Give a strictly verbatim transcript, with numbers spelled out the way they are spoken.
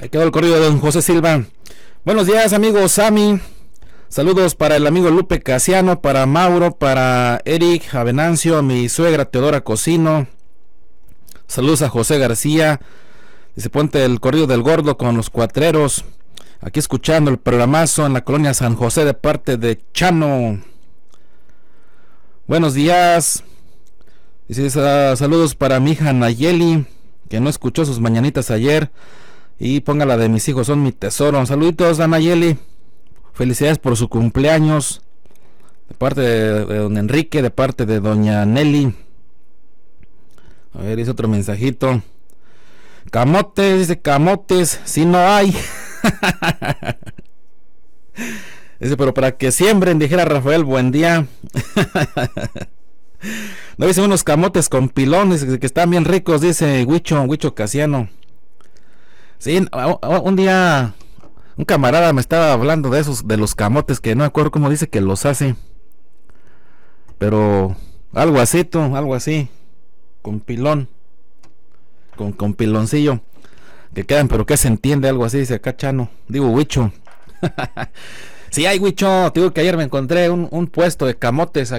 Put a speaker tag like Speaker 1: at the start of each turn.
Speaker 1: Ahí quedó el corrido de don José Silva. Buenos días, amigo Sammy. Saludos para el amigo Lupe Casiano, para Mauro, para Eric Avenancio, mi suegra Teodora Cocino. Saludos a José García. Dice, ponte el corrido del gordo con los cuatreros. Aquí escuchando el programazo en la colonia San José de parte de Chano. Buenos días. Dice, saludos para mi hija Nayeli, que no escuchó sus mañanitas ayer. Y ponga la de mis hijos, son mi tesoro. Saluditos a Nayeli. Felicidades por su cumpleaños. De parte de, de don Enrique, de parte de doña Nelly. A ver, dice otro mensajito. Camotes, dice camotes, si no hay. Dice, pero para que siembren, dijera Rafael, buen día. No, dice unos camotes con pilones que están bien ricos, dice Huicho, Huicho Casiano. Sí, un día un camarada me estaba hablando de esos, de los camotes, que no me acuerdo cómo dice que los hace. Pero algo así, tú, algo así. Con pilón. Con, con piloncillo. Que quedan, pero que se entiende, algo así, dice acá Chano. Digo, Huicho. Sí, hay Huicho. Te digo que ayer me encontré un, un puesto de camotes aquí.